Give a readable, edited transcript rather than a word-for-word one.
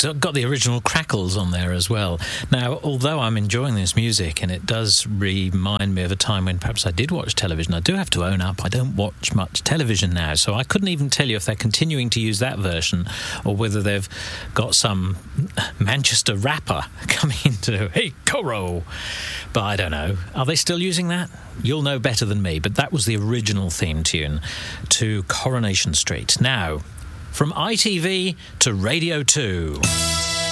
it's got the original crackles on there as well. Now, although I'm enjoying this music and it does remind me of a time when perhaps I did watch television, I do have to own up I don't watch much television now, so I couldn't even tell you if they're continuing to use that version or whether they've got some Manchester rapper coming into, hey, Coro. But I don't know. Are they still using that? You'll know better than me, but that was the original theme tune to Coronation Street. Now, from ITV to Radio 2.